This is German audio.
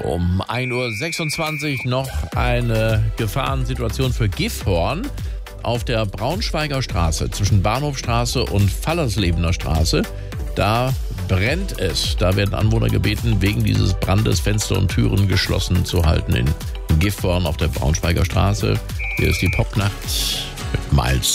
Um 1.26 Uhr noch eine Gefahrensituation für Gifhorn auf der Braunschweiger Straße zwischen Bahnhofstraße und Fallerslebener Straße. Da brennt es. Da werden Anwohner gebeten, wegen dieses Brandes Fenster und Türen geschlossen zu halten in Gifhorn auf der Braunschweiger Straße. Hier ist die Popnacht mit Miles